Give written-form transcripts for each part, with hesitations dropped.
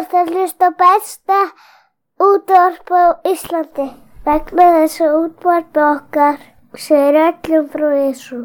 ert að hlusta á besta útvarp á Íslandi. Vegna þess að útvarp okkar segir öllum frá Jesú.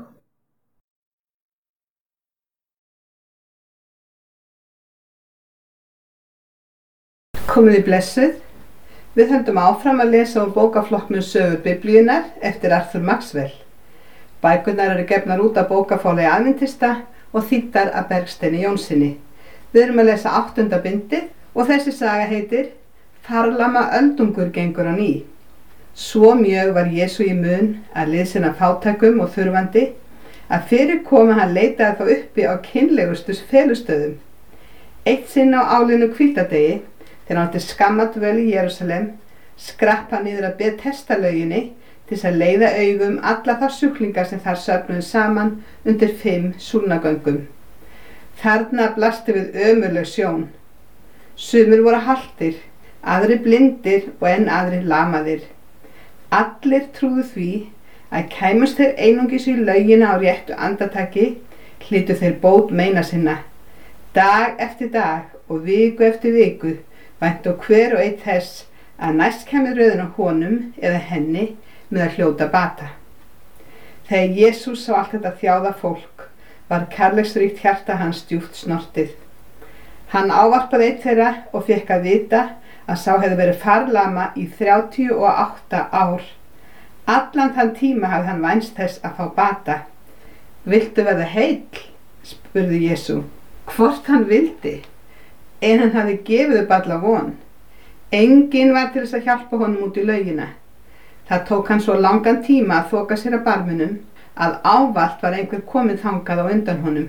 Komið þið blessuð. Við höldum áfram að lesa úr bókaflokknum Sögur Biblíunnar eftir Arthur Maxwell. Bækurnar eru gefnar út af bókafáli Adventista og þýddar af Bergsteini Jónssyni. Við erum að lesa 8. bindið og þessi saga heitir Farlama öldungur gengur á ný. Svo mjög var Jesú í mun að liðsinna fátækum og þurfandi að fyrir komi hann leitaði þá uppi á kynlegustu felustöðum. Eitt sinn á álinu hvíldardegi, þegar hann átti skamma dvöl í Jerúsalem, skrapp hann niður að Betesda-lauginni til að leiða augum alla þá sjúklinga sem þar söfnuðu saman undir 5 súlnagöngum. Þarna blasti við ömurleg sjón. Sumir voru haltir, aðrir blindir og enn aðrir lamaðir. Allir trúðu því að kæmust þeir einungis í laugina á réttu andartaki, hlytu þeir bót meina sinna. Dag eftir dag og viku eftir viku væntu hver og einn þess að næst kæmi röðin á honum eða henni með að hljóta bata. Þegar Jesús sá allt þetta þjáða fólk var kærleiksríkt hjarta hans djúpt snortið. Hann ávarpaði einn þeirra og fékk að vita að sá hefði verið farlama í 38 ár. Allan þann tíma hafði hann vænst þess að fá bata. Viltu verða heill? Spurði Jesú. Hvort hann vildi? En hann hafði gefið upp alla von. Enginn var til þess að hjálpa honum út í laugina. Það tók hann svo langan tíma að þoka sér að barminum að ávallt var einhver kominn þangað á undan honum.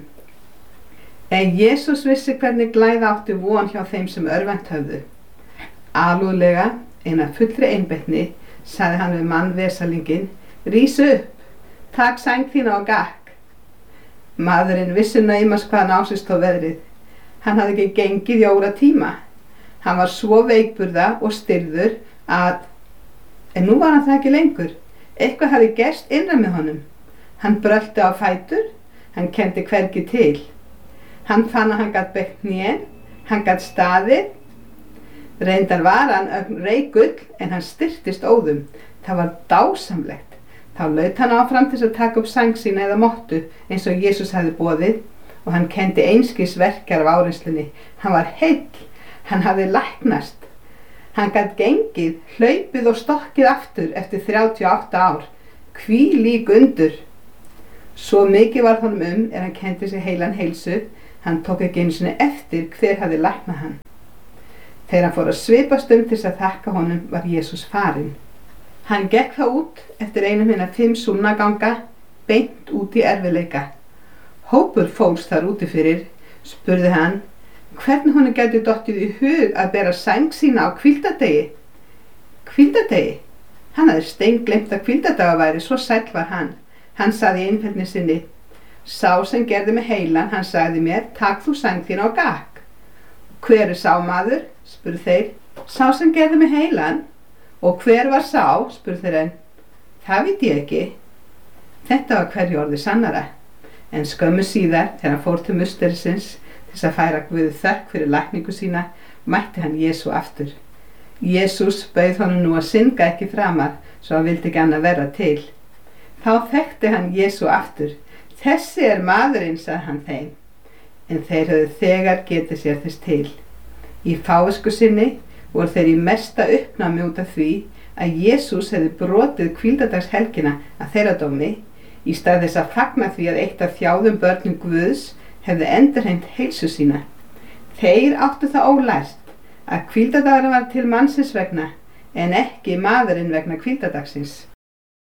En Jesús vissi hvernig glæða átti von hjá þeim sem örvent höfðu. Alúðlega, en af fullri einbeitni, sagði hann við mann vesalinginn: Rísu upp, takk sæng þína og gakk. Maðurinn vissi naumast hvað hann ásist á veðrið. Hann hafði ekki gengið í óratíma. Hann var svo veikburða og stirður en nú var hann það ekki lengur. Eitthvað hafði gerst innra með honum. Hann brölti á fætur, hann kenndi hvergi til. Hann fann að hann gat beygt hnén, hann gat staðið. Reyndar var hann reikull en hann styrktist óðum. Það var dásamlegt. Þá laut hann áfram til að taka upp sæng sína eða mottu eins og Jesús hafði boðið og hann kenndi einskis verkjar af áreyslunni. Hann var heill, hann hafði læknast. Hann gat gengið, hlaupið og stokkið aftur eftir 38 ár. Hvílík undur! Svo mikið var honum hann kendi sig heilan heilsu, hann tók ekki einu sinni eftir hver hafði læknað hann. Þegar hann fór að svipast til þess að þakka honum var Jesús farinn. Hann gekk þá út eftir einum hinna 5 súlnaganga, beint út í erfiðleika. Hópur fólks þar úti fyrir, spurði hann, hvernig honum gæti dottið í hug að bera sæng sína á hvíldardegi. Hvíldardegi? Hann hafði steingleymt að hvíldardagur væri, svo sæll var hann. Hann sagði í einfeldni sinni: Sá sem gerði mig heilan, hann sagði mér, takk þú sæng þína og gakk. Hver er sá maður? Spurði þeir. Sá sem gerði mig heilan. Og hver var sá? Spurði þeir enn. Það veit ég ekki. Þetta var hverju orði sannara. En skömmu síðar, þegar hann fór til musterisins til að færa Guði þökk fyrir lækningu sína, mætti hann Jesú aftur. Jesús bauð honum nú að synga ekki framar, svo hann vildi ekki annað verða til. Þá þekkti hann Jesú aftur. Þessi er maðurinn, sagði hann þeim. En þeir höfðu þegar getið sér þess til. Í fávisku sinni voru þeir í mesta uppnámi út af því að Jesús hefði brotið hvíldardagshelgina að þeirra dómi, í stað þess að fagna því að eitt af þjáðum börnum Guðs hefði endurheimt heilsu sína. Þeir áttu það ólært að hvíldardagurinn var til mannsins vegna en ekki maðurinn vegna hvíldardagsins.